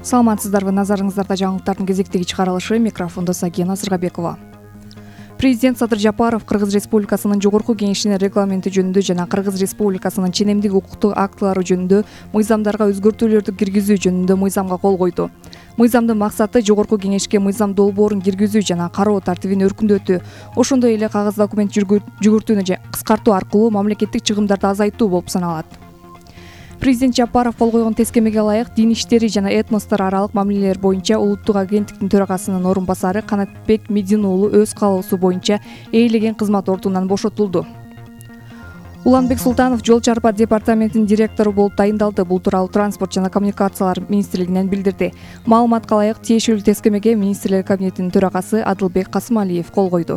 Саламатсыздарбы, назарыңыздарда жаңылыктардын кезектеги чыгарылышы. Микрофондо Сагена Сыргабекова. Президент Садыр Жапаров Кыргыз Республикасынын жогорку кеңешинин регламенти жөнүндө жана Кыргыз Республикасынын ченемдик укуктук актылары жөнүндө мыйзамдарга өзгөртүүлөрдү киргизүү жөнүндө мыйзамга кол койду. Мыйзамдын максаты жогорку кеңешке мыйзам долбоорун киргизүү жана кароо тартибин өркүндөтүү, ошондой эле кагаз документ жүгүртүүнү кыскартуу аркылуу мамлекеттик чыгымдарды азайтуу болуп саналат. Президент Жапаров кол койгон тескемеге ылайык дин иштери жана этностор аралык мамилелер боюнча улуттук агенттиктин төрагасынын орун басары Канатбек Медин уулу өз каалоосу боюнча ээлеген кызмат ордунан бошотулду. Уланбек Султанов жол чарба департаментинин директору болуп тайындалды. Бул тууралуу Транспорт жана коммуникациялар министрлигинен билдирди. Маалыматка ылайык тиешелүү тескемеге министрлер кабинетинин төрагасы Адылбек Касымалиев кол койду.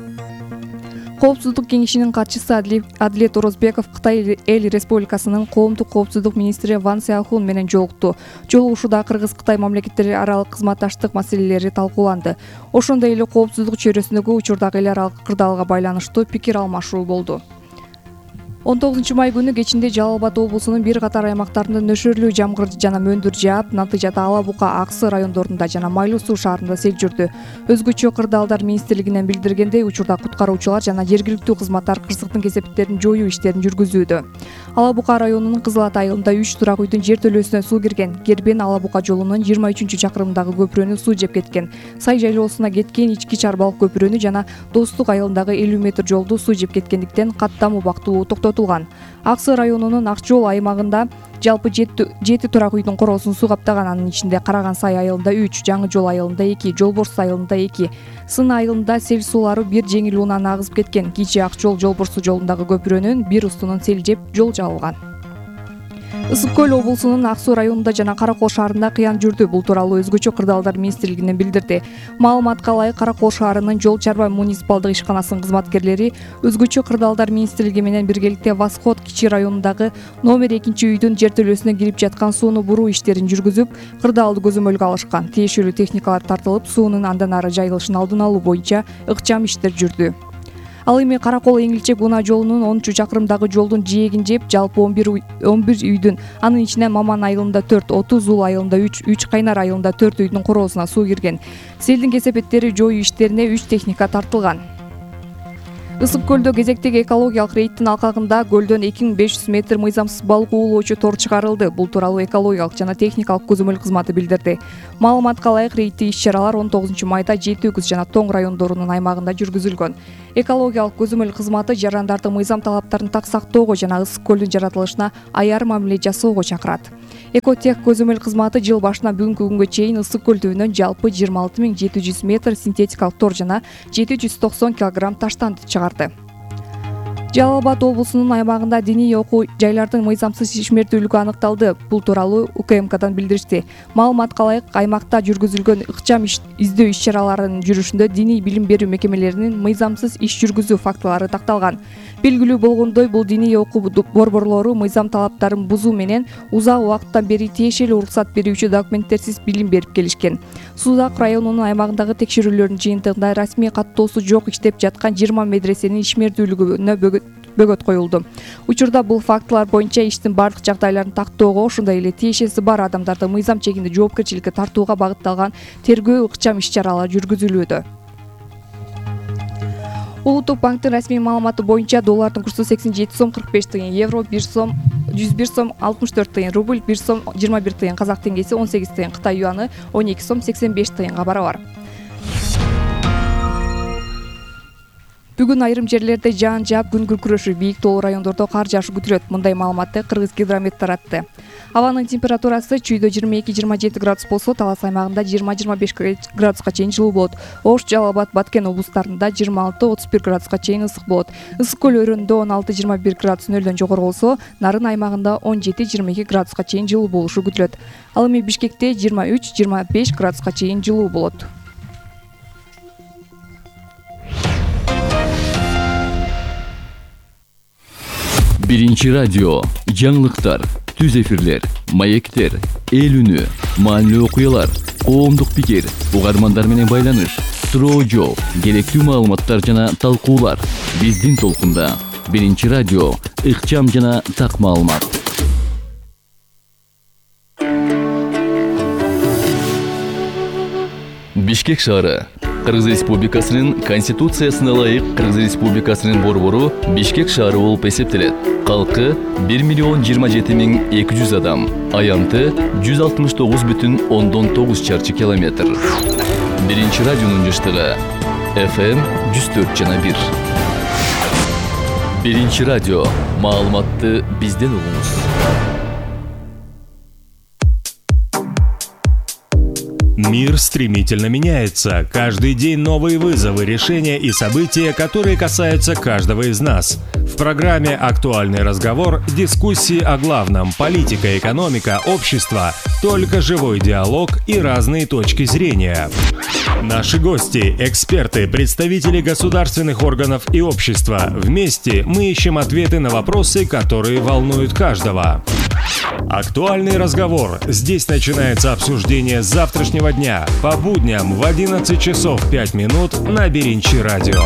Коопсуздук кеңешинин катчысы Адилет Орозбеков Кытай Эл Республикасынын коомдук коопсуздук министри Ван Сяохун менен жолукту. Жолугушууда Кыргыз-Кытай мамлекеттери аралык кызматташтык маселелери талкууланды. Ошондой эле коопсуздук чөйрөсүндөгү учурдагы эл аралык кырдаалга байланыштуу пикир алмашуу болду. 19 май күнү кечинде Жалал Абад облусунун бир катар аймактарында нөшөрлүү жамгыр жана мөндүр жаап, натыйжада Ала Бука, Аксы райондорунда жана Майлуу суу шаарында сел жүрдү. Өзгөчө кырдаалдар министрлигинен билдиргендей, учурда куткаруучулар жана жергиликтүү кызматтар кырсыктын кесепеттерин жоюу иштерин жүргүзүүдө. Ала Бука районунун Кызыл Ат айылында 3 турак үйдүн жертөлөөсүнө суу кирген. Гербен Ала Бука жолунун 23-чакырымдагы көпүрөнү суу жеп кеткен. Сай жайлоосуна кеткен ички чарбалык көпүрөнү жана Достук айылындагы 50 метр жолду суу жеп кеткендиктен каттам убактылуу токтотулган. Аксы районунун Ак жол аймагында жалпы 7 турак үйдүн короосун суу каптаган. Анын ичинде Караган Сай айылында 3, Жаңы жол айылында 2, Жолборсу айылында 2, Сын айылында сел суулары бир жеңил унааны агызып кеткен. Кичи Ак жол Жолборсу жолундагы көпүрөнүн бир устунун сел жеп жол жабылган. Ысык көл облусунун Ак суу районунда жана Каракол шаарында кыян жүрдү. Бул тууралуу өзгөчө кырдаалдар министрлигинен билдирди. Маалыматка ылайык Каракол шаарынын жол чарба муниципалдык ишканасынын кызматкерлери өзгөчө кырдаалдар министрлиги менен биргеликте Восход кичи районундагы номер 2 үйдүн жертөлөөсүнө кирип жаткан сууну буруу иштерин жүргүзүп, кырдаалды көзөмөлгө алышкан. Тиешелүү техникалар тартылып, суунун андан ары жайылышын алдын алуу боюнча ыкчам иштер жүрдү. Ал эми Каракол Эңилчек унаа жолунун 13-чакырымдагы жолдун жээгин жеп, жалпы 11 үйдүн, анын ичинен Маман айылында 4, 30 Ул айылында 3 Кайнар айылында 4 үйдүн короосуна суу кирген. Селдин кесепеттери жоюу иштерине 3 техника тартылган. Ысык көлдө кезектеги экологиялык рейдтин алкагында көлдөн 2500 метр мыйзамсыз балык уулоочу тор чыгарылды. Бул тууралуу экологиялык жана техникалык көзөмөл кызматы билдирди. Маалыматка ылайык рейдтик иш-чаралар 19 майда Жети Үгүз жана Тоң райондорунун аймагында жүргүзүлгөн. Экологиялык көзөмөл кызматы жарандарды мыйзам талаптарын так сактоого жана ысык көлдүн жаратылышына аяр мамиле жасоого чакырат. Экотех көзөмөл кызматы жыл башынан бүгүнкү күнгө чейин ысык көл түбүнөн жалпы 26700 метр синтетикалык тор жана 790 кг таштанды чыгарды. Жалал Абад облусунун аймагында диний окуу жайлардын мыйзамсыз ишмердүүлүгү аныкталды. Бул тууралуу УКМКдан билдиришти. Маалыматка ылайык аймакта жүргүзүлгөн ыкчам издөө иш-чараларынын жүрүшүндө диний билим берүү мекемелеринин мыйзамсыз иш жүргүзүү фактылары такталган. Белгилүү болгондой, бул диний окуу борборлору мыйзам талаптарын бузуу менен узак убакыттан бери тиешелүү уруксат берүүчү документтерсиз билим берип келишкен. Суудак районунун аймагындагы текшерүүлөрдүн жыйынтыгында расмий каттоосу жок иштеп жаткан 20 медресенин ишмердүүлүгүнө бөгөт коюлду. Учурда бул фактылар боюнча иштин бардык жагдайларын тактоого, ошондой эле тиешеси бар адамдарды мыйзам чегинде жоопкерчиликке тартууга багытталган тергөө ыкчам иш-чаралар жүргүзүлүүдө. Улуттук банктын расмий маалыматы боюнча доллардын курсу 87 сом 45 тыйын, евро 1 сом 101 сом 64 тыйын, рубль 1 сом 21 тыйын, казак теңгеси 18 тыйын, Кытай юаны 12 сом 85 тыйынга барабар. Бүгүн айрым жерлерде жаан жаап, күн күркүрөшү, бийик тоолуу райондордо кар жаашы күтүлөт. Мындай маалыматты Кыргыз гидромет таратты. Абанын температурасы чүйдө 22-27 градус болсо, Талас аймагында 20-25 градуска чейин жылуу болот. Ош, Жалал Абад, Баткен облустарында 26-31 градуска чейин ысык болот. Ысык көл өрөөнүндө 16-21 градус нөлдөн жогору болсо, Нарын аймагында 17-22 градуска чейин жылуу болушу күтүлөт. Ал эми Бишкекте 23-25 градуска чейин жылуу болот. Биринчи радио, жаңылыктар, түз эфирлер, маектер, эл үнү, маанилүү окуялар, коомдук пикир, угармандар менен байланыш, суроо жооп, керектүү маалыматтар жана талкуулар. Биздин толкунда Биринчи радио, ыкчам жана так маалымат. Бишкек шаары. Кыргыз Республикасынын Конституциясына ылайык Кыргыз Республикасынын борбору Бишкек шаары болуп эсептелет. Калкы 1,027,200 адам. Аянты 169,9 чарчы километр. Биринчи радионун жыштыгы FM 104,1. Биринчи радио. Маалыматты бизден угуңуз. Мир стремительно меняется. Каждый день новые вызовы, решения и события, которые касаются каждого из нас. В программе «Актуальный разговор» дискуссии о главном – политика, экономика, общество, только живой диалог и разные точки зрения. Наши гости – эксперты, представители государственных органов и общества. Вместе мы ищем ответы на вопросы, которые волнуют каждого. «Актуальный разговор». Здесь начинается обсуждение завтрашнего дня по будням в 11 часов 5 минут на Биринчи радио.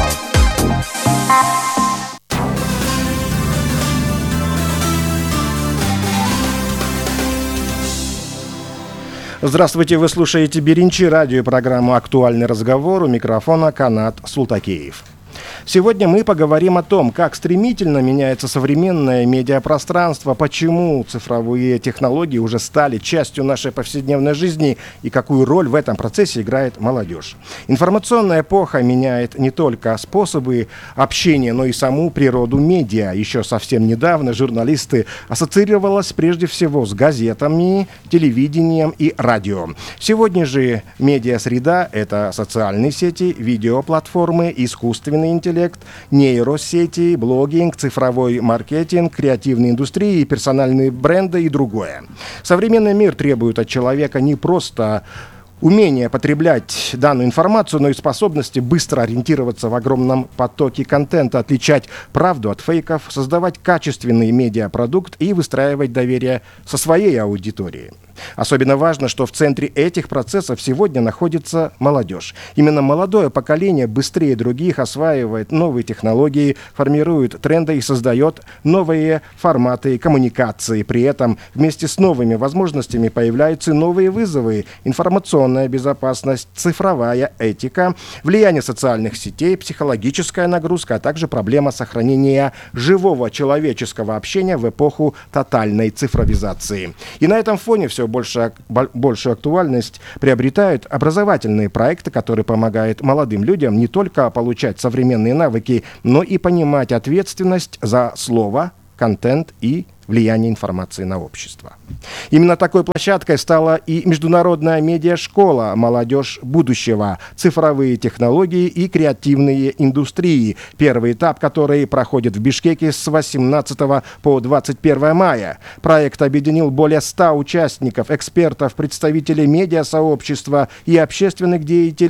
Здравствуйте, вы слушаете Биринчи радио, программу «Актуальный разговор», у микрофона Канат Султакеев. Сегодня мы поговорим о том, как стремительно меняется современное медиапространство, почему цифровые технологии уже стали частью нашей повседневной жизни и какую роль в этом процессе играет молодежь. Информационная эпоха меняет не только способы общения, но и саму природу медиа. Еще совсем недавно журналисты ассоциировались прежде всего с газетами, телевидением и радио. Сегодня же медиасреда – это социальные сети, видеоплатформы, искусственный интеллект, нейросети, блогинг, цифровой маркетинг, креативные индустрии, персональные бренды и другое. Современный мир требует от человека не просто умение потреблять данную информацию, но и способности быстро ориентироваться в огромном потоке контента, отличать правду от фейков, создавать качественный медиапродукт и выстраивать доверие со своей аудиторией. Особенно важно, что в центре этих процессов сегодня находится молодежь. Именно молодое поколение быстрее других осваивает новые технологии, формирует тренды и создает новые форматы коммуникации. При этом вместе с новыми возможностями появляются новые вызовы: информационная безопасность, цифровая этика, влияние социальных сетей, психологическая нагрузка, а также проблема сохранения живого человеческого общения в эпоху тотальной цифровизации. И на этом фоне все большую актуальность приобретают образовательные проекты, которые помогают молодым людям не только получать современные навыки, но и понимать ответственность за слово, контент и влияние информации на общество. Именно такой площадкой стала и международная медиашкола «Молодежь будущего», цифровые технологии и креативные индустрии, первый этап которой проходит в Бишкеке с 18 по 21 мая. Проект объединил более 100 участников, экспертов, представителей медиасообщества и общественных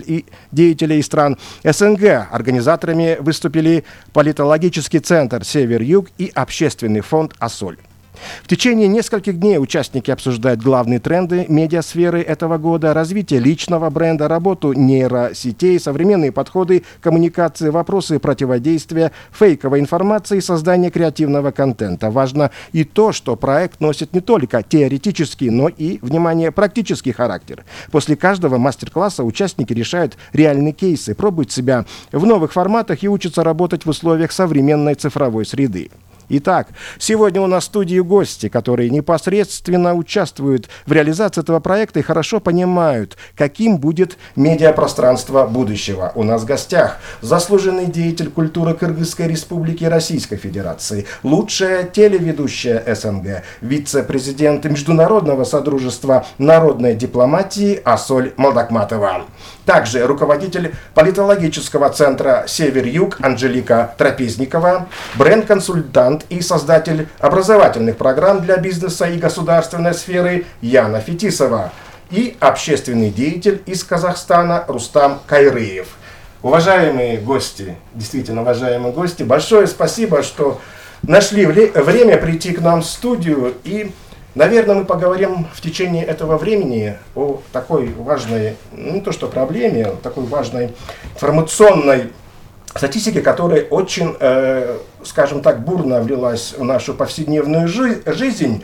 деятелей стран СНГ. Организаторами выступили политологический центр «Север-Юг» и общественный фонд «Асоль». В течение нескольких дней участники обсуждают главные тренды медиасферы этого года, развитие личного бренда, работу нейросетей, современные подходы к коммуникации, вопросы противодействия фейковой информации и создания креативного контента. Важно и то, что проект носит не только теоретический, но и, внимание, практический характер. После каждого мастер-класса участники решают реальные кейсы, пробуют себя в новых форматах и учатся работать в условиях современной цифровой среды. Итак, сегодня у нас в студии гости, которые непосредственно участвуют в реализации этого проекта и хорошо понимают, каким будет медиапространство будущего. У нас в гостях заслуженный деятель культуры Кыргызской Республики и Российской Федерации, лучшая телеведущая СНГ, вице-президент Международного содружества народной дипломатии Асоль Молдакматова. Также руководитель политологического центра «Север-Юг» Анжелика Трапезникова, бренд-консультант и создатель образовательных программ для бизнеса и государственной сферы Яна Фетисова и общественный деятель из Казахстана Рустам Кайрыев. Уважаемые гости, действительно уважаемые гости, большое спасибо, что нашли время прийти к нам в студию. И, наверное, мы поговорим в течение этого времени о такой важной, не то что проблеме, а такой важной информационной статистике, которая очень, скажем так, бурно влилась в нашу повседневную жизнь.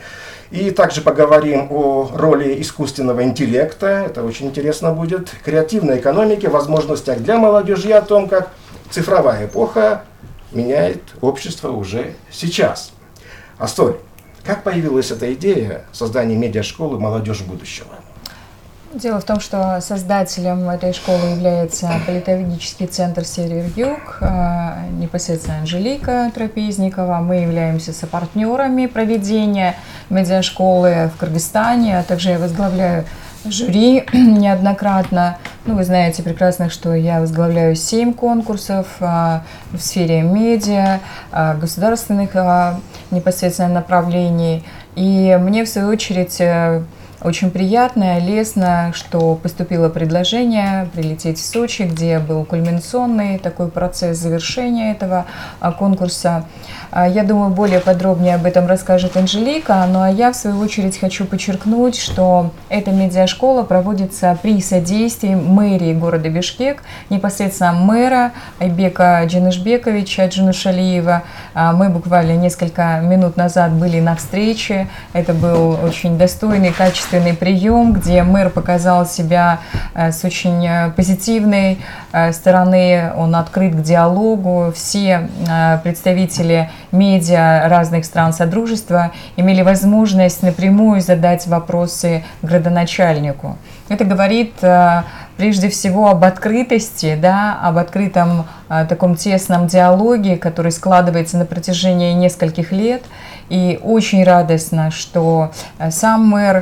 И также поговорим о роли искусственного интеллекта, это очень интересно будет, креативной экономике, возможностях для молодежи и о том, как цифровая эпоха меняет общество уже сейчас. Астоль, как появилась эта идея создания медиашколы «Молодежь будущего»? Дело в том, что создателем этой школы является политологический центр «Север-Юг», непосредственно Анжелика Трапезникова. Мы являемся сопартнерами проведения медиашколы в Кыргызстане, а также я возглавляю жюри неоднократно. Вы знаете прекрасно, что я возглавляю 7 конкурсов в сфере медиа, государственных непосредственно направлений. И мне, в свою очередь, очень приятно, лестно, что поступило предложение прилететь в Сочи, где был кульминационный такой процесс завершения этого конкурса. Я думаю, более подробнее об этом расскажет Анжелика, ну а я, в свою очередь, хочу подчеркнуть, что эта медиашкола проводится при содействии мэрии города Бишкек, непосредственно мэра Айбека Джанышбековича Джанушалиева. Мы буквально несколько минут назад были на встрече. Это был очень достойный, качественный прием, где мэр показал себя с очень позитивной стороны. Он открыт к диалогу. Все представители медиа разных стран Содружества имели возможность напрямую задать вопросы градоначальнику. Это говорит прежде всего об открытости, об открытом таком тесном диалоге, который складывается на протяжении нескольких лет. И очень радостно, что сам мэр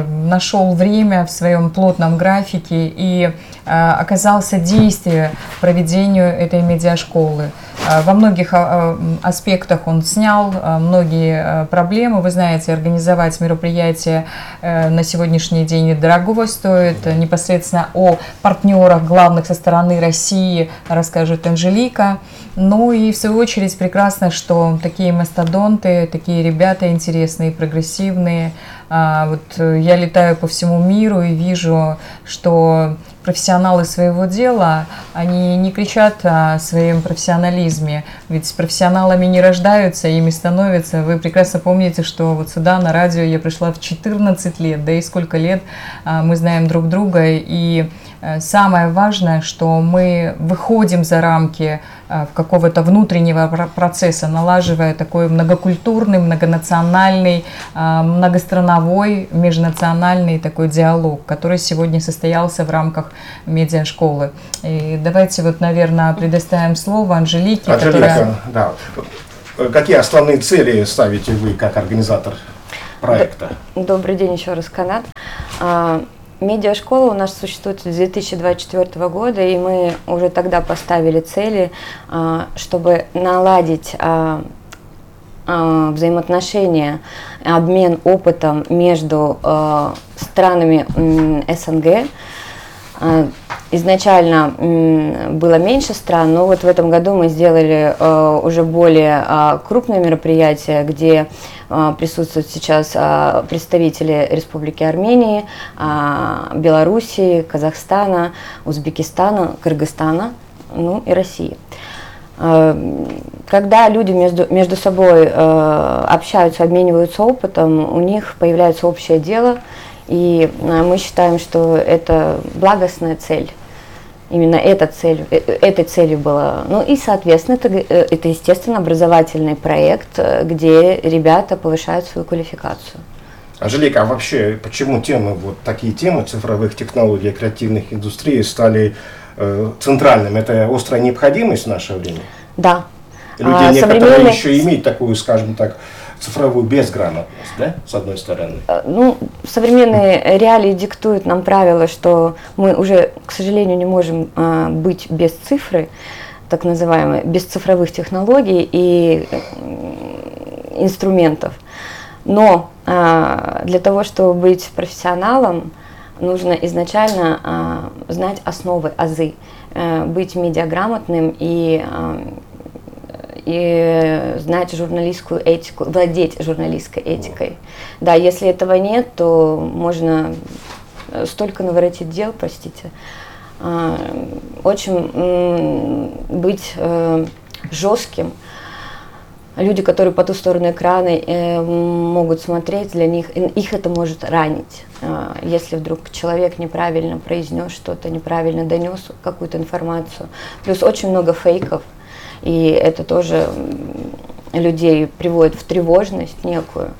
нашел время в своем плотном графике и оказал содействие проведению этой медиашколы. Во многих аспектах он снял многие проблемы. Вы знаете, организовать мероприятие на сегодняшний день дорогого стоит. Непосредственно о партнерах главных со стороны России расскажет Анжелика. Ну и в свою очередь прекрасно, что такие мастодонты, такие ребята интересные, прогрессивные. Вот я летаю по всему миру и вижу, что профессионалы своего дела, они не кричат о своем профессионализме, ведь профессионалами не рождаются, ими становятся. Вы прекрасно помните, что вот сюда на радио я пришла в 14 лет, да и сколько лет мы знаем друг друга, и самое важное, что мы выходим за рамки какого-то внутреннего процесса, налаживая такой многокультурный, многонациональный, многострановой, межнациональный такой диалог, который сегодня состоялся в рамках медиашколы. И давайте вот, наверное, предоставим слово Анжелике. Анжелика, да. Какие основные цели ставите вы как организатор проекта? Добрый день еще раз, Канат. Медиашкола у нас существует с 2024 года, и мы уже тогда поставили цели, чтобы наладить взаимоотношения, обмен опытом между странами СНГ. Изначально было меньше стран, но вот в этом году мы сделали уже более крупное мероприятие, где присутствуют сейчас представители Республики Армении, Белоруссии, Казахстана, Узбекистана, Кыргызстана, ну и России. Когда люди между собой общаются, обмениваются опытом, у них появляется общее дело, и мы считаем, что это благостная цель. Именно этой целью было. Ну и, соответственно, это, естественно, образовательный проект, где ребята повышают свою квалификацию. Анжелика, а вообще, почему такие темы цифровых технологий, креативных индустрий стали центральными? Это острая необходимость в наше время? Да. Люди некоторые еще имеют такую, скажем так, цифровую безграмотность, да, с одной стороны? Ну, современные реалии диктуют нам правила, что мы уже, к сожалению, не можем быть без цифры, так называемой, без цифровых технологий и инструментов. Но для того, чтобы быть профессионалом, нужно изначально знать основы, азы, быть медиаграмотным и знать журналистскую этику, владеть журналистской этикой. Да, если этого нет, то можно столько наворотить дел, простите. Очень быть жестким люди, которые по ту сторону экрана могут смотреть, для них, их это может ранить. Если вдруг человек неправильно произнес что-то, неправильно донес какую-то информацию. Плюс очень много фейков, и это тоже людей приводит в тревожность некую.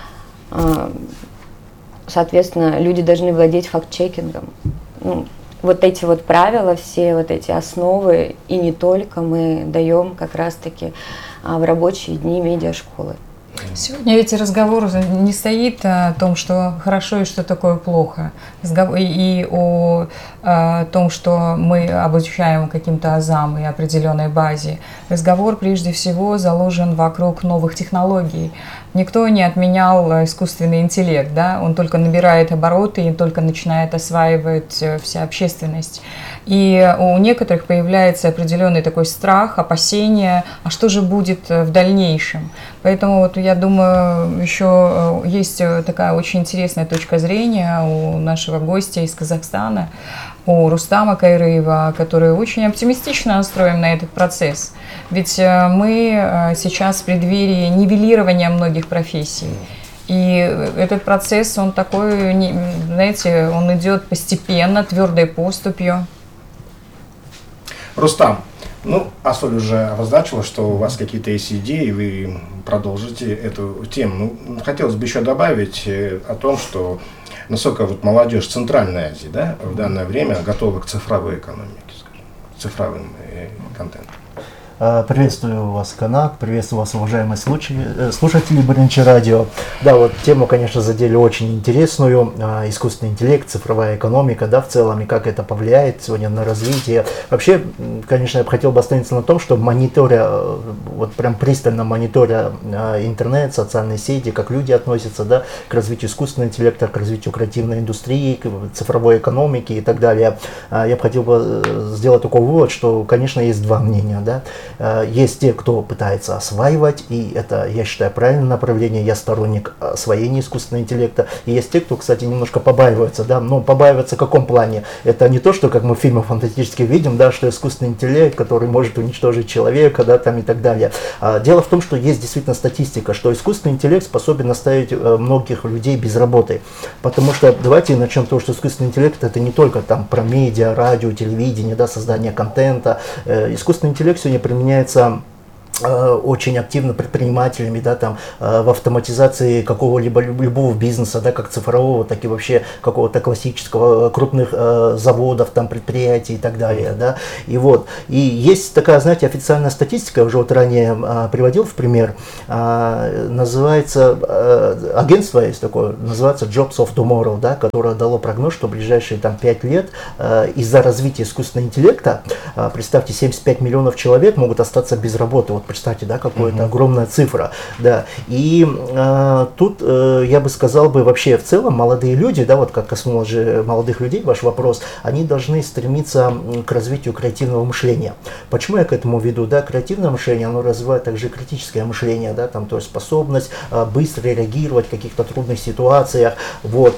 Соответственно, люди должны владеть факт-чекингом. Ну, вот эти вот правила, все вот эти основы, и не только, мы даем как раз-таки в рабочие дни медиашколы. Сегодня ведь разговор не стоит о том, что хорошо и что такое плохо, и о том, что мы обучаем каким-то азам и определенной базе. Разговор прежде всего заложен вокруг новых технологий. Никто не отменял искусственный интеллект, да? Он только набирает обороты и только начинает осваивать вся общественность. И у некоторых появляется определенный такой страх, опасение, а что же будет в дальнейшем. Поэтому вот я думаю, еще есть такая очень интересная точка зрения у нашего гостя из Казахстана, у Рустама Кайрыева, который очень оптимистично настроен на этот процесс. Ведь мы сейчас в преддверии нивелирования многих профессий. И этот процесс, он такой, знаете, он идет постепенно, твердой поступью. Рустам, ну, Асоль уже обозначила, что у вас какие-то есть идеи, вы продолжите эту тему. Ну, хотелось бы еще добавить о том, что насколько вот молодежь Центральной Азии, да, в данное время готова к цифровой экономике, скажем, к цифровым контентам. Приветствую вас, Канат, приветствую вас, уважаемые слушатели Биринчи радио. Да, вот тему, конечно, задели очень интересную. Искусственный интеллект, цифровая экономика, да, в целом, и как это повлияет сегодня на развитие. Вообще, конечно, я бы хотел бы остановиться на том, что мониторя, вот прям пристально мониторя интернет, социальные сети, как люди относятся, да, к развитию искусственного интеллекта, к развитию креативной индустрии, к цифровой экономике и так далее. Я бы хотел бы сделать такой вывод, что, конечно, есть два мнения, да. Есть те, кто пытается осваивать, и это, я считаю, правильное направление, я сторонник освоения искусственного интеллекта. И есть те, кто, кстати, немножко побаивается, да, но побаивается в каком плане? Это не то, что, как мы в фильмах фантастических видим, да, что искусственный интеллект, который может уничтожить человека, да, там и так далее. Дело в том, что есть действительно статистика, что искусственный интеллект способен оставить многих людей без работы. Потому что, давайте начнем с того, что искусственный интеллект это не только там про медиа, радио, телевидение, да, создание контента. Искусственный интеллект сегодня применяется очень активно предпринимателями, да, там, в автоматизации какого-либо любого бизнеса, да, как цифрового, так и вообще какого-то классического, крупных заводов, там, предприятий и так далее, да, и вот, и есть такая, знаете, официальная статистика, я уже вот ранее приводил в пример, называется, агентство есть такое, называется Jobs of Tomorrow, да, которое дало прогноз, что в ближайшие там 5 лет из-за развития искусственного интеллекта, представьте, 75 миллионов человек могут остаться без работы. Вот представьте, да, какая-то огромная цифра, да, и тут я бы сказал бы вообще в целом молодые люди, да, вот как коснулось же молодых людей ваш вопрос, они должны стремиться к развитию креативного мышления. Почему я к этому веду, да, креативное мышление, оно развивает также критическое мышление, да, там, то есть способность быстро реагировать в каких-то трудных ситуациях, вот,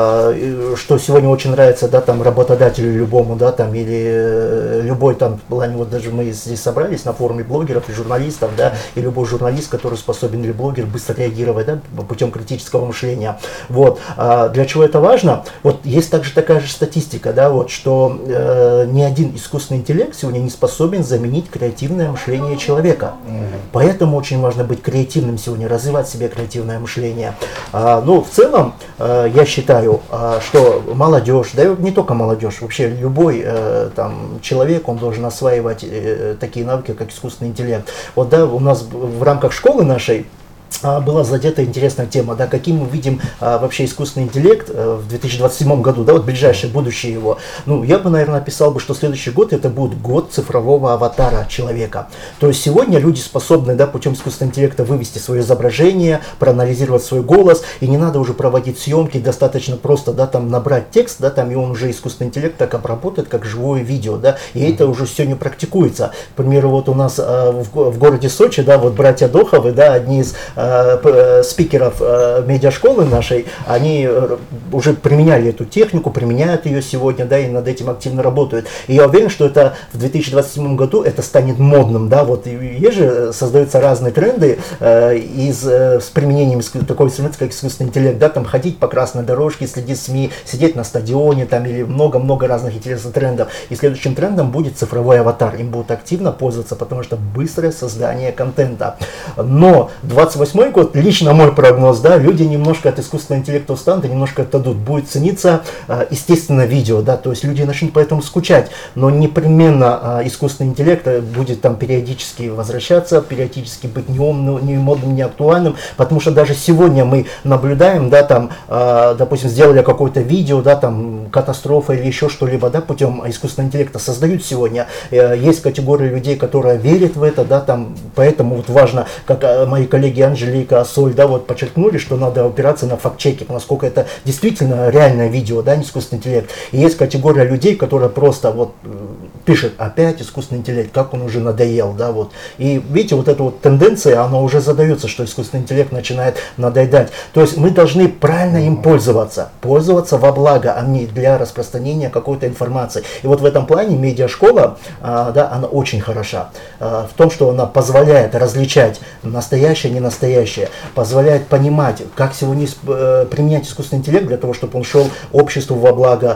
что сегодня очень нравится, да, там, работодателю любому, да, там, или любой там, в плане, вот даже мы здесь собрались на форуме блогеров и журналистов, да, и любой журналист, который способен, или блогер, быстро реагировать, да, путем критического мышления. Вот. Для чего это важно? Вот есть также такая же статистика, да, вот, что ни один искусственный интеллект сегодня не способен заменить креативное мышление человека. Поэтому очень важно быть креативным сегодня, развивать в себе креативное мышление. Ну, в целом, я считаю, что молодежь, да и не только молодежь, вообще любой там, человек, он должен осваивать такие навыки, как искусственный интеллект. Вот, да, у нас в рамках школы нашей была задета интересная тема, да, каким мы видим вообще искусственный интеллект в 2027 году, да, вот ближайшее будущее его. Ну, я бы, наверное, описал бы, что следующий год это будет год цифрового аватара человека. То есть сегодня люди способны, да, путем искусственного интеллекта вывести свое изображение, проанализировать свой голос, и не надо уже проводить съемки, достаточно просто, да, там набрать текст, да, там, и он уже искусственный интеллект так обработает, как живое видео, да, и это уже сегодня практикуется. К примеру, вот у нас в городе Сочи, да, вот братья Доховы, да, одни из спикеров медиашколы нашей, они уже применяли эту технику, применяют ее сегодня, да, и над этим активно работают. И я уверен, что это в 2027 году это станет модным, да, вот и есть же создаются разные тренды с применением такого инструмента, как искусственный интеллект, да, там ходить по красной дорожке, следить СМИ, сидеть на стадионе, там, или много-много разных интересных трендов. И следующим трендом будет цифровой аватар. Им будут активно пользоваться, потому что быстрое создание контента. Но 28 год, лично мой прогноз, да, люди немножко от искусственного интеллекта устанут и немножко отойдут. Будет цениться естественно видео, да, то есть люди начнут поэтому скучать, но непременно искусственный интеллект будет там периодически возвращаться, периодически быть не модным, не актуальным, потому что даже сегодня мы наблюдаем, да, там, допустим, сделали какое-то видео, да, там, катастрофа или еще что-либо, да, путем искусственного интеллекта создают сегодня. Есть категория людей, которые верят в это, да, там, поэтому вот важно, как мои коллеги Анжелика, Соль, да, вот подчеркнули, что надо опираться на факт-чекинг, насколько это действительно реальное видео, да, не искусственный интеллект. И есть категория людей, которые просто вот пишет опять искусственный интеллект, как он уже надоел, да, вот. И видите, вот эта вот тенденция, она уже задается, что искусственный интеллект начинает надоедать. То есть мы должны правильно им пользоваться во благо, а не для распространения какой-то информации. И вот в этом плане медиашкола, да, она очень хороша в том, что она позволяет различать настоящее, не настоящее, позволяет понимать, как сегодня применять искусственный интеллект для того, чтобы он шел обществу во благо,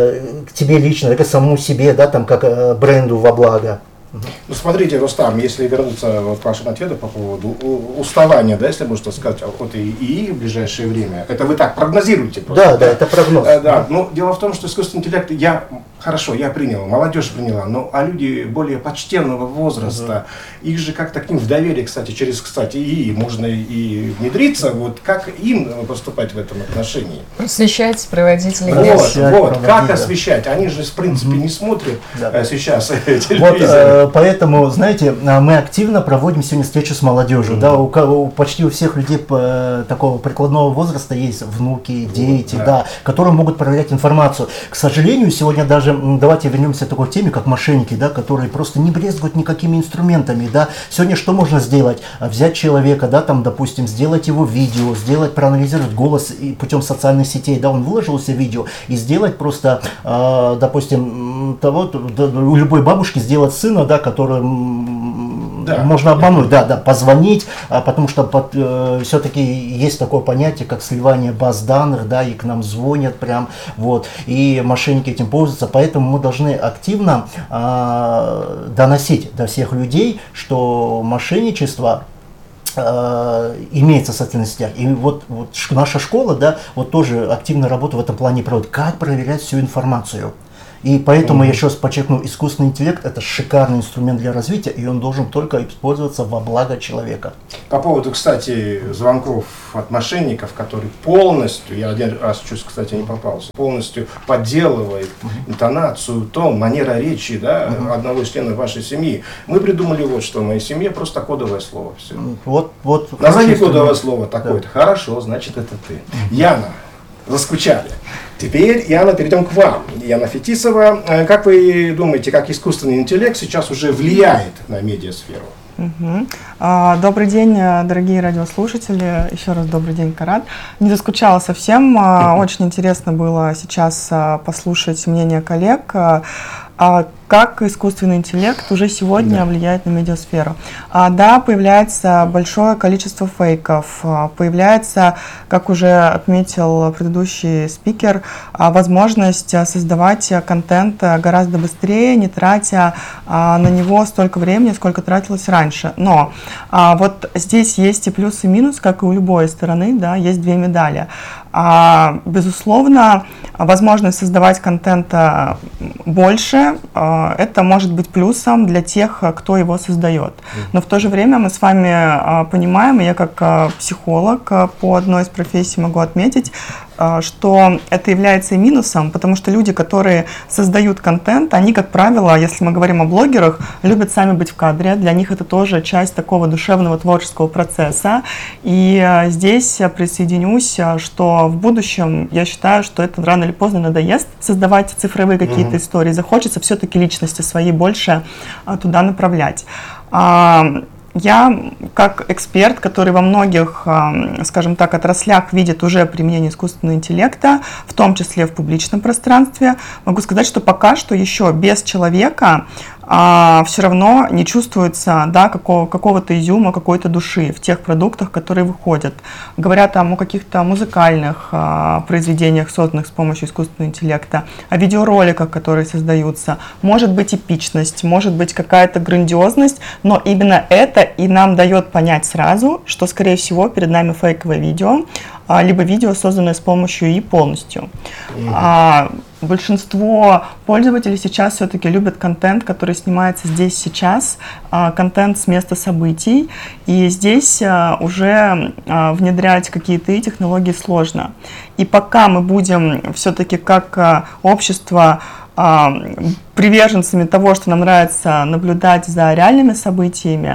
к тебе лично, так и самому себе, да, там, как бренду во благо. Ну, смотрите, Рустам, если вернуться вот к вашему ответу по поводу уставания, да, если можно сказать, от ИИ в ближайшее время, это вы так прогнозируете просто? Да, да, это прогноз. Да, но дело в том, что искусственный интеллект, я принял, молодежь приняла, но а люди более почтенного возраста, их же как-то к ним в доверие, кстати, через ИИ можно и внедриться, вот как им поступать в этом отношении? Просвещать, проводить лекции. Вот, как освещать? Они же, в принципе, не смотрят сейчас телевизор. Вот, поэтому, знаете, мы активно проводим сегодня встречу с молодежью. Да, почти у всех людей такого прикладного возраста есть внуки, дети, да, которые могут проверять информацию. К сожалению, сегодня даже, давайте вернемся к такой теме, как мошенники, да, которые просто не брезгуют никакими инструментами. Да. Сегодня что можно сделать? Взять человека, да, там, допустим, сделать его видео, проанализировать голос и путем социальных сетей, да, он выложил себе видео, и сделать просто, допустим, у любой бабушки сделать сына, да, который можно обмануть, позвонить, потому что все-таки есть такое понятие, как сливание баз данных, да, и к нам звонят прям, вот, и мошенники этим пользуются, поэтому мы должны активно доносить до всех людей, что мошенничество имеется в социальных сетях. И вот наша школа, да, вот тоже активно работу в этом плане проводит, как проверять всю информацию. И поэтому я еще раз подчеркну, искусственный интеллект — это шикарный инструмент для развития, и он должен только использоваться во благо человека. По поводу, кстати, звонков от мошенников, которые полностью, я один раз чуть, кстати, не попался, полностью подделывает интонацию, тон, манера речи, да, одного из членов вашей семьи. Мы придумали вот что, в моей семье просто кодовое слово. Все. Назови кодовое слово такое-то. Хорошо, значит, это ты. Яна, заскучали. Теперь, Яна, перейдем к вам. Яна Фетисова, как вы думаете, как искусственный интеллект сейчас уже влияет на медиасферу? Добрый день, дорогие радиослушатели. Еще раз добрый день, Карат. Не заскучала совсем. Очень интересно было сейчас послушать мнение коллег. Как искусственный интеллект уже сегодня влияет на медиасферу. Да, появляется большое количество фейков, появляется, как уже отметил предыдущий спикер, возможность создавать контент гораздо быстрее, не тратя на него столько времени, сколько тратилось раньше. Но вот здесь есть и плюс, и минус, как и у любой стороны, да, есть две медали. Безусловно, возможность создавать контента больше, это может быть плюсом для тех, кто его создает. Но в то же время мы с вами понимаем, и я как психолог по одной из профессий могу отметить, что это является и минусом, потому что люди, которые создают контент, они, как правило, если мы говорим о блогерах, любят сами быть в кадре. Для них это тоже часть такого душевного творческого процесса. И здесь присоединюсь, что в будущем я считаю, что это рано или поздно надоест создавать цифровые какие-то истории. Захочется все-таки личности свои больше туда направлять. Я как эксперт, который во многих, скажем так, отраслях видит уже применение искусственного интеллекта, в том числе в публичном пространстве, могу сказать, что пока что еще без человека все равно не чувствуется, да, какого-то изюма, какой-то души в тех продуктах, которые выходят. Говорят там о каких-то музыкальных произведениях, созданных с помощью искусственного интеллекта, о видеороликах, которые создаются. Может быть эпичность, может быть какая-то грандиозность, но именно это и нам дает понять сразу, что, скорее всего, перед нами фейковое видео, либо видео, созданное с помощью ИИ полностью. Большинство пользователей сейчас все-таки любят контент, который снимается здесь сейчас, контент с места событий, и здесь уже внедрять какие-то технологии сложно. И пока мы будем все-таки как общество приверженцами того, что нам нравится наблюдать за реальными событиями,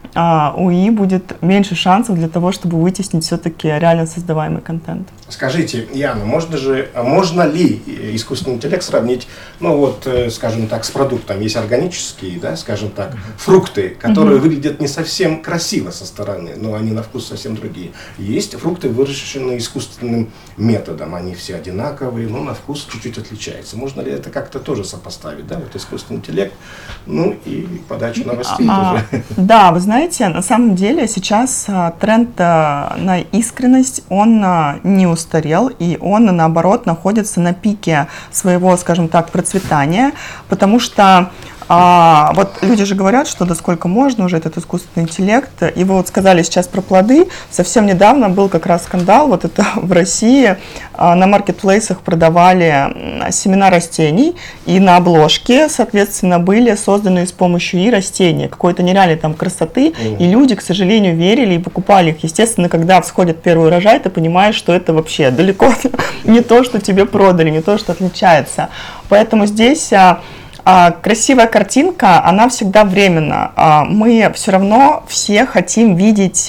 у ИИ будет меньше шансов для того, чтобы вытеснить все-таки реально создаваемый контент. Скажите, Яна, можно ли искусственный интеллект сравнить, ну вот, скажем так, с продуктом? Есть органические, да, скажем так, фрукты, которые выглядят не совсем красиво со стороны, но они на вкус совсем другие. Есть фрукты, выращенные искусственным методом, они все одинаковые, но на вкус чуть-чуть отличаются. Можно ли это как-то тоже сопоставить, да, вот искусственный интеллект, ну и подача новостей тоже? Да, вы знаете, на самом деле сейчас тренд на искренность, он не устарел, и он, наоборот, находится на пике своего, скажем так, процветания, потому что вот люди же говорят, что да сколько можно уже этот искусственный интеллект, и вы вот сказали сейчас про плоды, совсем недавно был как раз скандал, вот это в России на маркетплейсах продавали семена растений, и на обложке, соответственно, были созданы с помощью ИИ растения, какой-то нереальной там красоты, и люди, к сожалению, верили и покупали их. Естественно, когда всходит первый урожай, ты понимаешь, что это вообще далеко не то, что тебе продали, не то, что отличается. Поэтому здесь красивая картинка, она всегда временна. Мы все равно все хотим видеть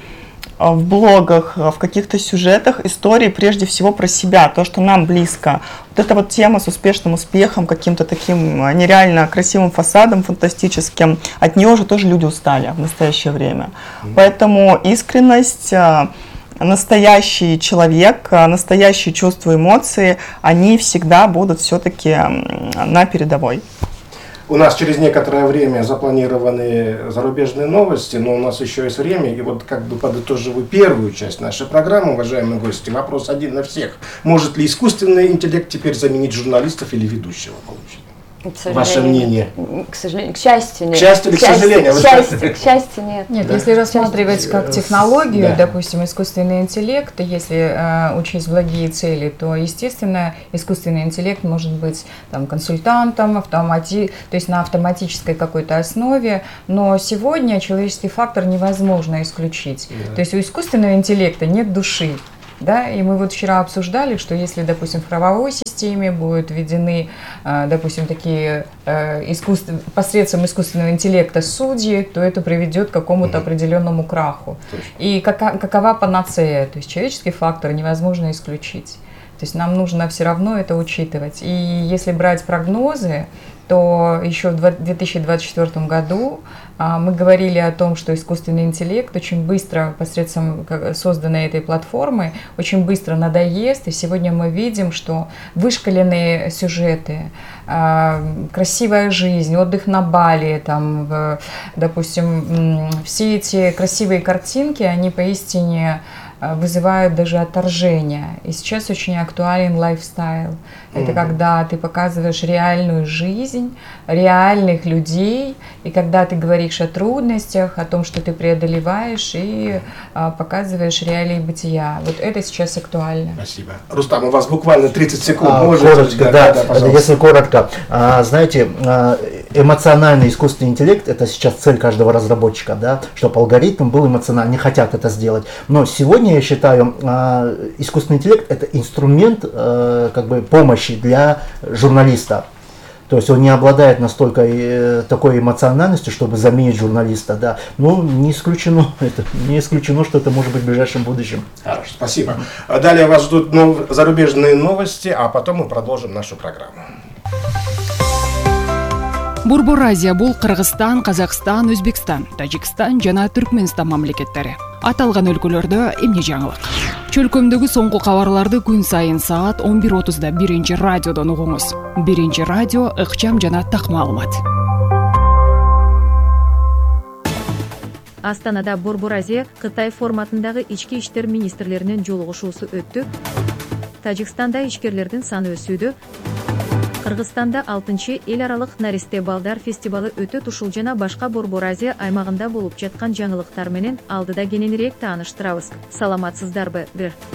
в блогах, в каких-то сюжетах истории прежде всего про себя, то, что нам близко. Вот эта вот тема с успешным успехом, каким-то таким нереально красивым фасадом, фантастическим, от нее уже тоже люди устали в настоящее время. Поэтому искренность, настоящий человек, настоящие чувства, эмоции, они всегда будут все-таки на передовой. У нас через некоторое время запланированы зарубежные новости, но у нас еще есть время, и вот как бы подытоживаю первую часть нашей программы, уважаемые гости, вопрос один на всех. Может ли искусственный интеллект теперь заменить журналистов или ведущего получить? Ваше мнение? К сожалению, к счастью, нет. К счастью или к сожалению? К счастью, нет. Нет, если рассматривать как технологию, допустим, искусственный интеллект, если учесть благие цели, то, естественно, искусственный интеллект может быть там, консультантом, то есть на автоматической какой-то основе, но сегодня человеческий фактор невозможно исключить. То есть у искусственного интеллекта нет души. Да, и мы вот вчера обсуждали, что если, допустим, в правовой системе будут введены, допустим, такие посредством искусственного интеллекта судьи, то это приведет к какому-то определенному краху. И какова панацея? То есть человеческий фактор невозможно исключить. То есть нам нужно все равно это учитывать. И если брать прогнозы, то еще в 2024 году мы говорили о том, что искусственный интеллект очень быстро, посредством созданной этой платформы, очень быстро надоест. И сегодня мы видим, что вышкаленные сюжеты, красивая жизнь, отдых на Бали, там, допустим, все эти красивые картинки, они поистине вызывают даже отторжение. И сейчас очень актуален лайфстайл. Это когда ты показываешь реальную жизнь, реальных людей, и когда ты говоришь о трудностях, о том, что ты преодолеваешь, и показываешь реалии бытия. Вот это сейчас актуально. Спасибо. Рустам, у вас буквально 30 секунд. Коротко, да, если коротко. Знаете, эмоциональный искусственный интеллект — это сейчас цель каждого разработчика, да, чтобы алгоритм был эмоциональный, не хотят это сделать. Но сегодня, я считаю, искусственный интеллект — это инструмент как бы помощи для журналиста. То есть он не обладает настолько такой эмоциональностью, чтобы заменить журналиста, да. Но не исключено, что это может быть в ближайшем будущем. Хорошо, спасибо. Далее вас ждут зарубежные новости, а потом мы продолжим нашу программу. Борбор Азия бул Кыргызстан, Казакстан, Өзбекстан, Тажикстан жана Түркмөнстан мамлекеттери. Аталган өлкөлөрдө эмне жаңылык? Чөлкөмдөгү соңку кабарларды күн сайын саат 11:30 биринчи радиодон угуңуз. Биринчи радио ыкчам жана так маалымат. Астанада Борбор Азия Кытай форматындагы ички иштер министрлеринин жолугушуусу өттү. Тажикстанда ишкерлердин саны өсүүдө. Кыргызстанда 6-чы эл аралык наристе балдар фестивалы өтөт. Ушул жана башка Борбор Азия аймагында болуп жаткан жаңылыктар менен алдыда кененирээк тааныштырабыз. Саламатсыздарбы?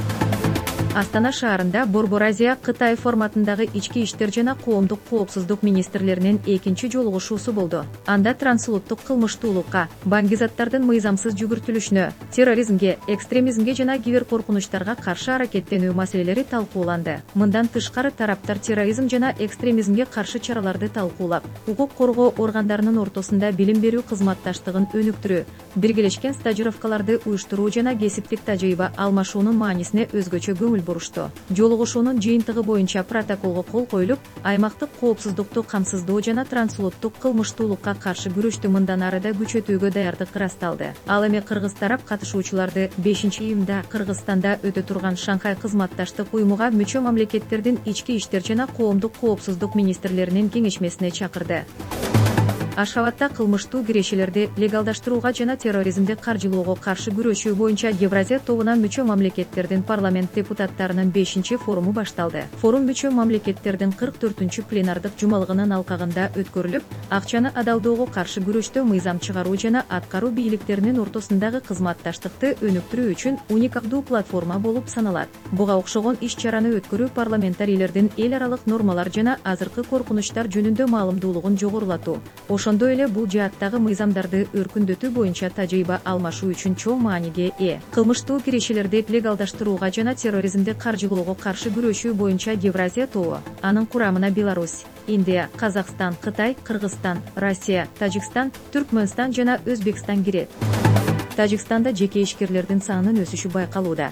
Астана шаарында Борбор Азия Кытай форматындагы ички иштер жана коомдук коопсуздук министрлеринин 2-чи жолугушуусу болду. Анда трансулуттук кылмыштуулукка, баңгизаттардын мыйзамсыз жүгүртүлүшүнө, терроризмге, экстремизмге жана киберкоркунучтарга каршы аракеттенүү маселелери талкууланды. Мындан тышкары тараптар терроризм жана экстремизмге каршы чараларды талкуулап, укук коргоо органдарынын ортосунда билим берүү кызматташтыгын өнүктүрүү, биргелешкен стажировкаларды уюштуруу жана кесиптик тажрыйба алмашуунун маанисине өзгөчө көңүл бурушту. Жолугушуунун жыйынтыгы боюнча протоколго кол коюлуп, аймактык коопсуздукту камсыздоо жана трансулуттук кылмыштуулукка каршы күрөштү мындан ары да күчөтүүгө даярдык ырасталды. Ал эми кыргыз тарап катышуучуларды 5-июнда Кыргызстанда өтө турган Шанхай кызматташтык уюмуга мүчө мамлекеттердин ички иштер жана коомдук коопсуздук министрлеринин кеңешмесине чакырды. Ашхабадда кылмыштуу кирешелерди легалдаштырууга жана терроризмди каржылоого каршы күрөшүү боюнча Евразия тобуна мүчө мамлекеттердин парламент депутаттарынын 5-чи форуму башталды. Форум мүчө мамлекеттердин 44-чү пленардык жумалыгынын алкагында өткөрүлүп, акчаны адалдоого каршы күрөштө мыйзам чыгаруу жана аткаруу бийликтеринин ортосундагы кызматташтыкты өнүктүрүү үчүн уникалдуу платформа болуп саналат. Буга окшогон иш-чараны өткөрүү парламентарийлердин эл аралык нормалар жана азыркы коркунучтар жөнүндө маалымдуулугун жогорулатуу. Ошондой эле бул жааттагы мыйзамдарды өркүндөтүү боюнча тажрыйба алмашуу үчүн чоң мааниге ээ. Кылмыштуу кирешелерди легалдаштырууга жана терроризмди каржылоого каршы күрөшүү боюнча Евразия тобу. Анын курамына Беларусь, Индия, Казакстан, Кытай, Кыргызстан, Россия, Тажикстан, Түркмөнстан жана Өзбекстан кирет. Тажикстанда жеке ишкерлердин санынын өсүшү байкалууда.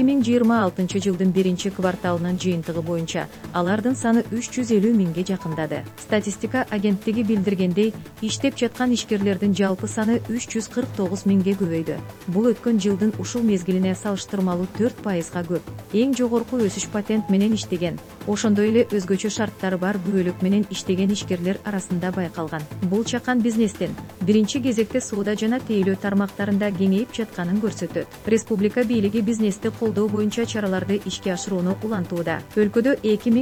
2026 жылдын 1-чи кварталынын жыйынтыгы боюнча алардын саны 350 миңге жакындады. Статистика агенттиги билдиргендей, иштеп жаткан ишкерлердин жалпы саны 349 миңге көбөйдү. Бул өткөн жылдын ушул мезгилине салыштырмалуу 4%га көп. Эң жогорку өсүш патент менен иштеген, ошондой эле өзгөчө шарттары бар бөлүк менен иштеген ишкерлер арасында байкалган. Бул чакан бизнестин биринчи кезекте соода жана тейлөө тармактарында кеңейип жатканын көрсөтөт. Республика бийлиги бизнести колдоо боюнча чараларды ишке ашырууну улантууда. Өлкөдө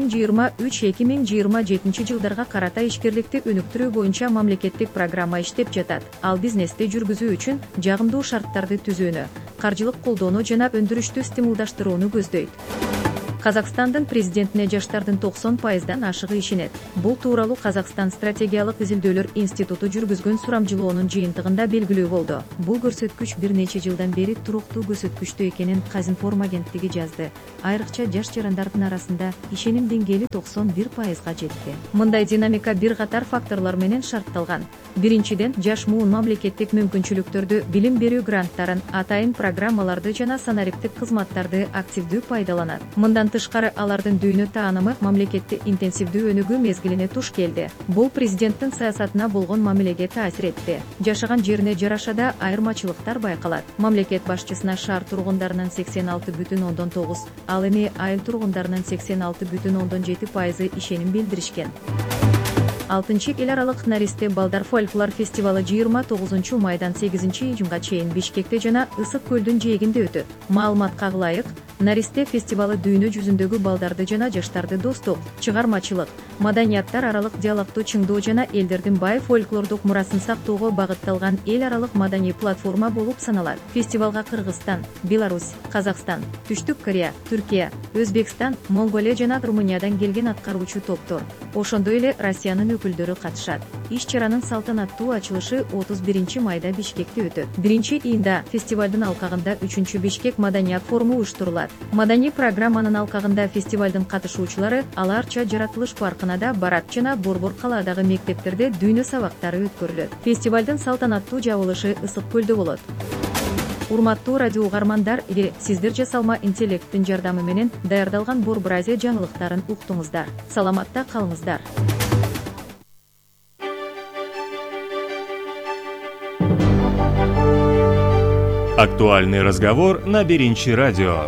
2023-2027 жылдарга карата ишкерликти өнүктүрүү боюнча мамлекеттик программа иштеп жатат. Ал бизнести жүргүзүү үчүн жагымдуу шарттарды түзүүнү, каржылык колдоону жана өндүрүштү стимулдаштырууну көздөйт. Казакстандын президентине жаштардын 90%дан ашыгы ишенет. Бул тууралуу Казакстан стратегиялык изилдөөлөр институту жүргүзгөн сурамжылоонун жыйынтыгында белгилүү болду. Бул көрсөткүч бир нече жылдан бери туруктуу көрсөткүчтө экенин Казинформ агенттиги жазды. Айрыкча жаш жарандардын арасында ишеним деңгээли 91%га жетти. Мындай динамика бир катар факторлор менен шартталган. Биринчиден, жаш муун мамлекеттик мүмкүнчүлүктөрдү, билим берүү гранттарын, атайын программаларды жана санариптик кызматтарды активдүү пайдаланат. Мындан тышкары алардын дүйнө таанымы мамлекетти интенсивдүү өнүгүү мезгилине туш келди. Бул президенттин саясатына болгон мамилеге таасир этти. Жашаган жерине жараша да айырмачылыктар байкалат. Мамлекет башчысына шаар тургундарынын 86,9, ал эми айыл тургундарынын 86,7% ишеним билдиришкен. 6-чы эл аралык наристе балдар фольклор фестивалы 29 майдан 8 июнга чейин Бишкекте жана Ысык көлдүн жээгинде өтөт. Маалыматка ылайык, наристе фестивалы дүйнө жүзүндөгү балдарды жана жаштарды достук, чыгармачылык, маданияттар аралык диалогту чыңдоо жана элдердин бай фольклордук мурасын сактоого багытталган эл аралык маданий платформа болуп саналат. Фестивалга Кыргызстан, Беларусь, Казакстан, Түштүк Корея, Түркия, Өзбекстан, Монголия жана Румыниядан келген аткаруучу топтор, ошондой эле Россиянын өкүлдөрү катышат. Иш-чаранын салтанаттуу ачылышы 31 майда Бишкекте өтөт. 1-июнда фестивалдын алкагында 3-чү Бишкек маданият форуму уюштурулат. Маданий программанын алкагында фестивалдын катышуучулары Аларча жаратылыш паркына да барат жана Борбор калаадагы мектептерде дүйнө сабактары өткөрүлөт. Фестивалдын салтанаттуу жабылышы Ысык көлдө болот. Урматтуу радио угармандар, сиздер жасалма интеллекттин жардамы менен даярдалган Борбор Азия жаңылыктарын уктуңуздар. Саламатта калыңыздар. Актуальный разговор на Беринчи радио.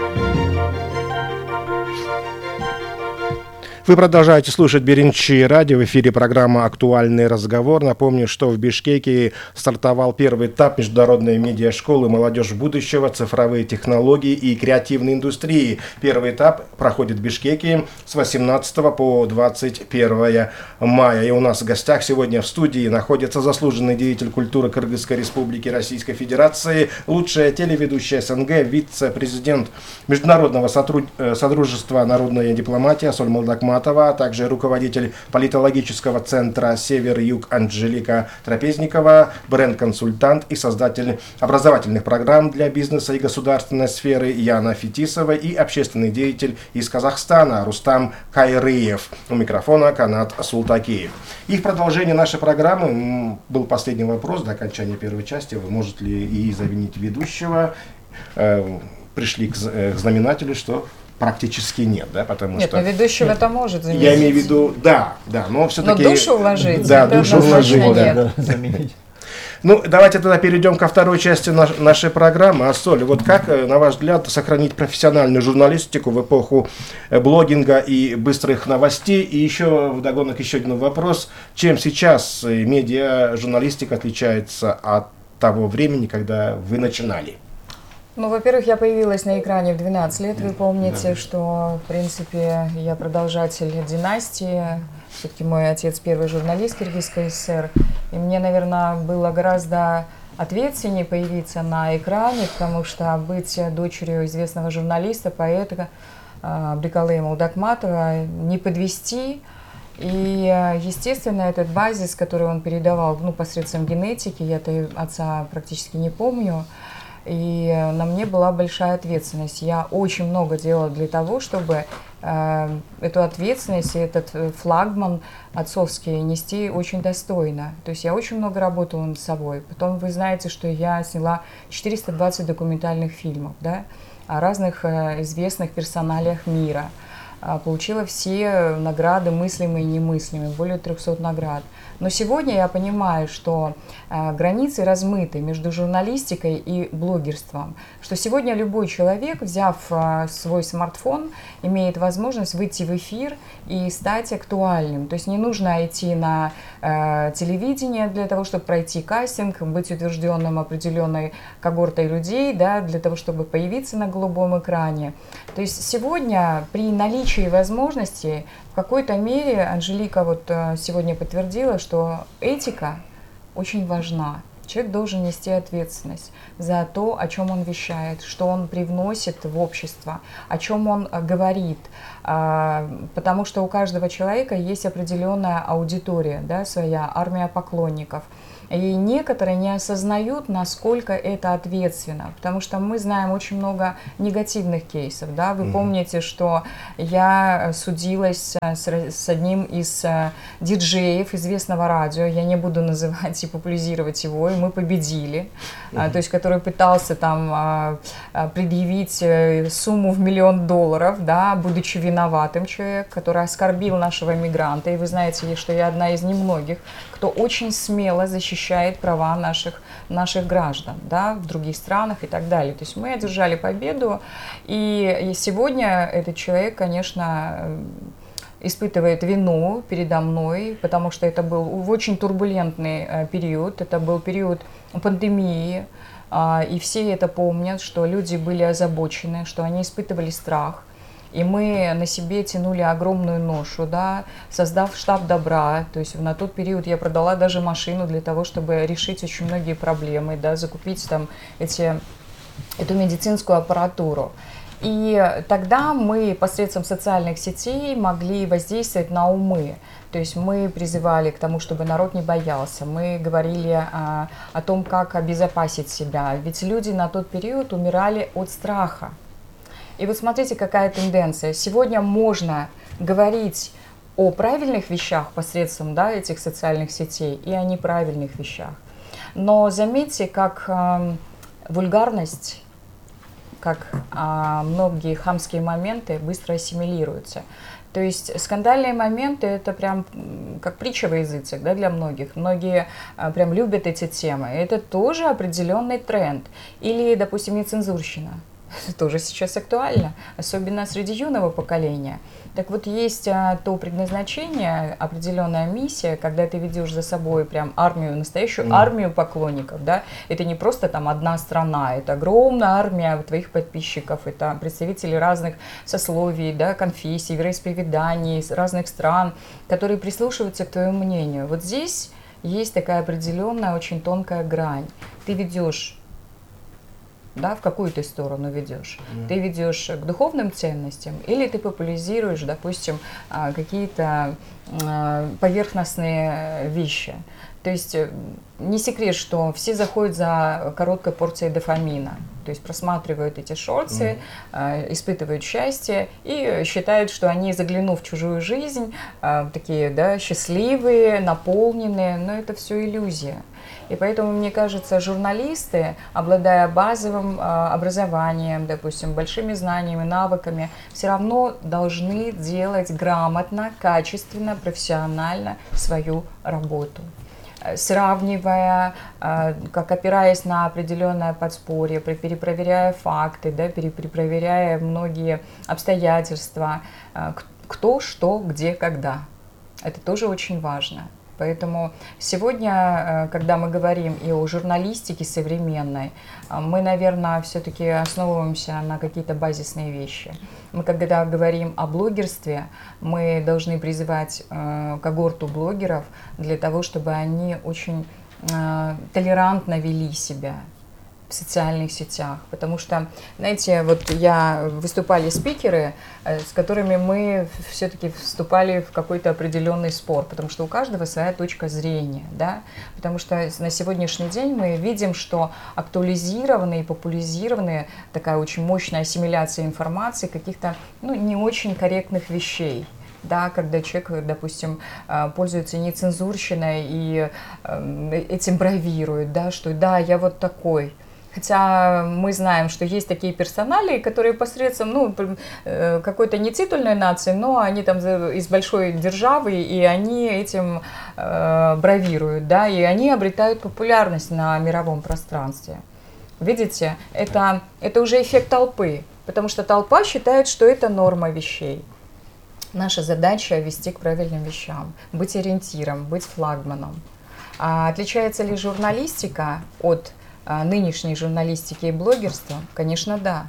Вы продолжаете слушать Беринчи радио, в эфире программа «Актуальный разговор». Напомню, что в Бишкеке стартовал первый этап международной медиашколы «Молодежь будущего. Цифровые технологии и креативные индустрии». Первый этап проходит в Бишкеке с 18 по 21 мая. И у нас в гостях сегодня в студии находится заслуженный деятель культуры Кыргызской Республики Российской Федерации, лучшая телеведущая СНГ, вице-президент Международного содружества «Народная дипломатия» Асоль Молдакматова, а также руководитель политологического центра «Север-Юг» Анжелика Трапезникова, бренд-консультант и создатель образовательных программ для бизнеса и государственной сферы Яна Фетисова и общественный деятель из Казахстана Рустам Кайрыев. У микрофона Канат Султакеев. И в продолжение нашей программы был последний вопрос до окончания первой части. Вы можете ли и заменить ведущего? Пришли к знаменателю, что практически нет, да, потому нет, что... Нет, но ведущего-то может заменить. Я имею в виду, да, но все-таки... Но душу вложить. Да, душу вложить, да. Заменить. Ну, давайте тогда перейдем ко второй части нашей программы. Асоль, вот как, на ваш взгляд, сохранить профессиональную журналистику в эпоху блогинга и быстрых новостей? И еще вдогонок еще один вопрос. Чем сейчас медиа-журналистика отличается от того времени, когда вы начинали? Ну, во-первых, я появилась на экране в 12 лет. Вы помните, что, в принципе, я продолжатель династии. Все-таки мой отец первый журналист Киргизской ССР. И мне, наверное, было гораздо ответственнее появиться на экране, потому что быть дочерью известного журналиста, поэта Абдикалы Молдакматова, не подвести. И, естественно, этот базис, который он передавал, посредством генетики, я-то отца практически не помню, и на мне была большая ответственность. Я очень много делала для того, чтобы эту ответственность, этот флагман отцовский нести очень достойно. То есть я очень много работала над собой. Потом вы знаете, что я сняла 420 документальных фильмов, да, о разных известных персоналиях мира. Получила все награды мыслимые и немыслимые, более 300 наград. Но сегодня я понимаю, что границы размыты между журналистикой и блогерством, что сегодня любой человек, взяв свой смартфон, имеет возможность выйти в эфир и стать актуальным. То есть не нужно идти на телевидение для того, чтобы пройти кастинг, быть утвержденным определенной когортой людей, да, для того, чтобы появиться на голубом экране. То есть сегодня при наличии возможностей в какой-то мере Анжелика вот сегодня подтвердила, что этика очень важна. Человек должен нести ответственность за то, о чем он вещает, что он привносит в общество, о чем он говорит. Потому что у каждого человека есть определенная аудитория, да, своя армия поклонников. И некоторые не осознают, насколько это ответственно, потому что мы знаем очень много негативных кейсов. Да? Вы помните, что я судилась с одним из диджеев известного радио, я не буду называть и популяризировать его, и мы победили, то есть который пытался там предъявить сумму в $1 миллион, да, будучи виноватым человек, который оскорбил нашего мигранта. И вы знаете, что я одна из немногих, кто очень смело защищает права наших граждан, да, в других странах и так далее. То есть мы одержали победу, и сегодня этот человек, конечно, испытывает вину передо мной, потому что это был очень турбулентный период, это был период пандемии, и все это помнят, что люди были озабочены, что они испытывали страх. И мы на себе тянули огромную ношу, да, создав штаб добра. То есть на тот период я продала даже машину для того, чтобы решить очень многие проблемы, да, закупить там эту медицинскую аппаратуру. И тогда мы посредством социальных сетей могли воздействовать на умы. То есть мы призывали к тому, чтобы народ не боялся. Мы говорили о том, как обезопасить себя. Ведь люди на тот период умирали от страха. И вот смотрите, какая тенденция. Сегодня можно говорить о правильных вещах посредством, да, этих социальных сетей и о неправильных вещах. Но заметьте, как вульгарность, как многие хамские моменты быстро ассимилируются. То есть скандальные моменты — это прям как притча во языцах, да, для многих. Многие прям любят эти темы. Это тоже определенный тренд. Или, допустим, нецензурщина. Это тоже сейчас актуально, особенно среди юного поколения. Так вот, есть то предназначение, определенная миссия, когда ты ведешь за собой прям армию, настоящую армию поклонников, да, это не просто там одна страна, это огромная армия твоих подписчиков, это представители разных сословий, да, конфессий, вероисповеданий, разных стран, которые прислушиваются к твоему мнению. Вот здесь есть такая определенная, очень тонкая грань. Ты ведешь, да, в какую ты сторону ведешь? Ты ведешь к духовным ценностям или ты популяризируешь, допустим, какие-то поверхностные вещи? То есть не секрет, что все заходят за короткой порцией дофамина, то есть просматривают эти шорты, испытывают счастье и считают, что они, заглянув в чужую жизнь, такие, да, счастливые, наполненные, но это все иллюзия. И поэтому, мне кажется, журналисты, обладая базовым образованием, допустим, большими знаниями, навыками, все равно должны делать грамотно, качественно, профессионально свою работу. Сравнивая, как опираясь на определенное подспорье, перепроверяя факты, да, перепроверяя многие обстоятельства, кто, что, где, когда. Это тоже очень важно. Поэтому сегодня, когда мы говорим и о журналистике современной, мы, наверное, все-таки основываемся на какие-то базисные вещи. Мы, когда говорим о блогерстве, мы должны призывать когорту блогеров для того, чтобы они очень толерантно вели себя в социальных сетях, потому что, знаете, вот выступали спикеры, с которыми мы все-таки вступали в какой-то определенный спор, потому что у каждого своя точка зрения, да, потому что на сегодняшний день мы видим, что актуализированные и популяризированные, такая очень мощная ассимиляция информации каких-то, не очень корректных вещей. Да, когда человек, допустим, пользуется нецензурщиной и этим бравирует, да, что да, я вот такой. Хотя мы знаем, что есть такие персонали, которые посредством какой-то не титульной нации, но они там из большой державы, и они этим бравируют, да, и они обретают популярность на мировом пространстве. Видите, это уже эффект толпы, потому что толпа считает, что это норма вещей. Наша задача — вести к правильным вещам, быть ориентиром, быть флагманом. А отличается ли журналистика от нынешней журналистики и блогерства? Конечно, да.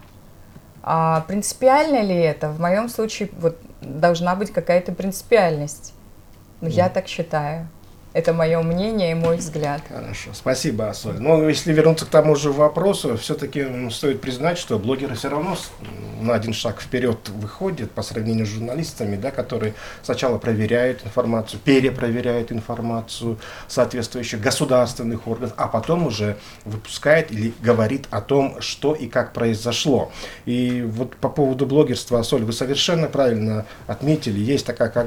А принципиально ли это? В моем случае должна быть какая-то принципиальность. Я так считаю. Это мое мнение и мой взгляд. Хорошо, спасибо, Асоль. Но если вернуться к тому же вопросу, все-таки стоит признать, что блогеры все равно на один шаг вперед выходят по сравнению с журналистами, да, которые сначала проверяют информацию, перепроверяют информацию соответствующих государственных органов, а потом уже выпускает или говорит о том, что и как произошло. И вот по поводу блогерства, Асоль, вы совершенно правильно отметили, есть такая